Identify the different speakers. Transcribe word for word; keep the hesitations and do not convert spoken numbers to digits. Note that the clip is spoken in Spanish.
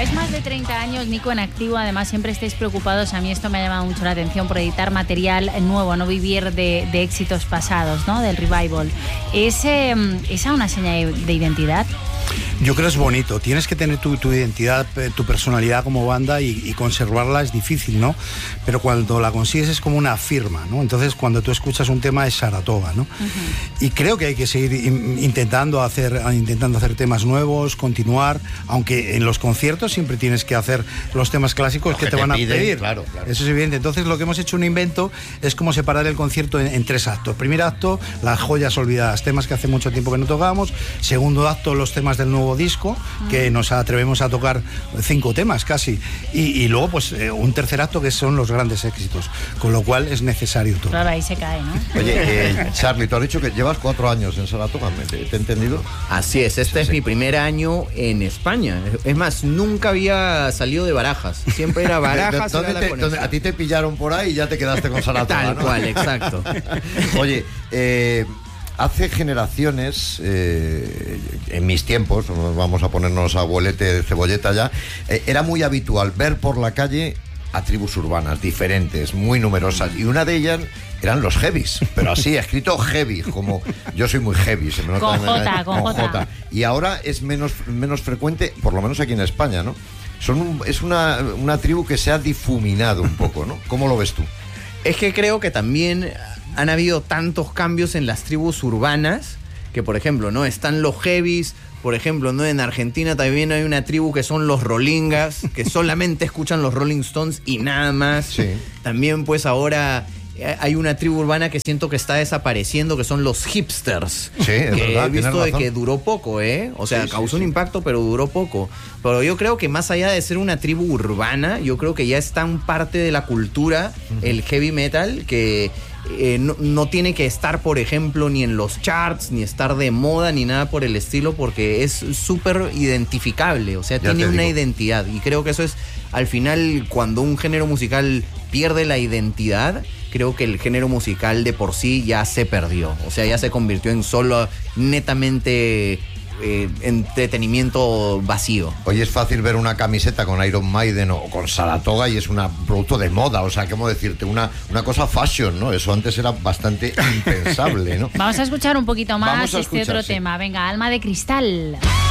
Speaker 1: Lleváis más de treinta años, Nico, en activo. Además, siempre estáis preocupados. A mí esto me ha llamado mucho la atención por editar material nuevo, no vivir de, de éxitos pasados, ¿no? Del revival. ¿Es eh, esa una señal de identidad?
Speaker 2: Yo creo que es bonito. Tienes que tener tu, tu identidad, tu personalidad como banda y, y conservarla es difícil, ¿no? Pero cuando la consigues es como una firma, ¿no? Entonces, cuando tú escuchas un tema es Saratoga, ¿no? Uh-huh. Y creo que hay que seguir in, intentando hacer, intentando hacer temas nuevos, continuar, aunque en los conciertos siempre tienes que hacer los temas clásicos que, que te, te van piden, a pedir.
Speaker 3: Claro, claro.
Speaker 2: Eso es evidente. Entonces, lo que hemos hecho un invento es como separar el concierto en, en tres actos. Primer acto, las joyas olvidadas, temas que hace mucho tiempo que no tocábamos. Segundo acto, los temas del nuevo disco, que nos atrevemos a tocar cinco temas casi, y, y luego pues eh, un tercer acto que son los grandes éxitos, con lo cual es necesario todo.
Speaker 1: Claro, ahí se cae, ¿no?
Speaker 3: Oye, eh, Charlie, tú has dicho que llevas cuatro años en Saratoga, ¿te, te he entendido?
Speaker 4: Así es, este sí, es sí. mi primer año en España. Es más, nunca había salido de Barajas, siempre era Barajas.
Speaker 3: ¿Dónde te, donde a ti te pillaron por ahí y ya te quedaste con Saratoga?
Speaker 4: Tal
Speaker 3: ¿no?
Speaker 4: cual, exacto.
Speaker 3: Oye, eh... hace generaciones, eh, en mis tiempos, vamos a ponernos abuelete de cebolleta ya, eh, era muy habitual ver por la calle a tribus urbanas diferentes, muy numerosas, y una de ellas eran los heavies, pero así, escrito heavy, como yo soy muy heavy, se me nota
Speaker 1: con J, con
Speaker 3: con J. Y ahora es menos, menos frecuente, por lo menos aquí en España, ¿no? Son un, es una, una tribu que se ha difuminado un poco, ¿no? ¿Cómo lo ves tú?
Speaker 4: Es que creo que también han habido tantos cambios en las tribus urbanas que, por ejemplo, ¿no? Están los heavies, por ejemplo, ¿no? En Argentina también hay una tribu que son los Rollingas, que solamente escuchan los Rolling Stones y nada más.
Speaker 3: Sí.
Speaker 4: También, pues, ahora hay una tribu urbana que siento que está desapareciendo, que son los hipsters.
Speaker 3: Sí, es
Speaker 4: que
Speaker 3: verdad,
Speaker 4: he visto de
Speaker 3: razón.
Speaker 4: que duró poco, ¿eh? O sea,
Speaker 3: sí,
Speaker 4: causó
Speaker 3: sí,
Speaker 4: un
Speaker 3: sí.
Speaker 4: impacto, pero duró poco. Pero yo creo que más allá de ser una tribu urbana, yo creo que ya es tan parte de la cultura, uh-huh. el heavy metal, que eh, no, no tiene que estar, por ejemplo, ni en los charts, ni estar de moda, ni nada por el estilo, porque es súper identificable. O sea,
Speaker 3: ya
Speaker 4: tiene una
Speaker 3: digo.
Speaker 4: identidad. Y creo que eso es, al final, cuando un género musical pierde la identidad, creo que el género musical de por sí ya se perdió. O sea, ya se convirtió en solo netamente eh, entretenimiento vacío.
Speaker 3: Hoy es fácil ver una camiseta con Iron Maiden o con Saratoga y es un producto de moda. O sea, ¿cómo decirte? Una, una cosa fashion, ¿no? Eso antes era bastante impensable, ¿no?
Speaker 1: Vamos a escuchar un poquito más
Speaker 3: Vamos a
Speaker 1: este
Speaker 3: escuchar,
Speaker 1: otro
Speaker 3: sí.
Speaker 1: tema. Venga, Alma de Cristal.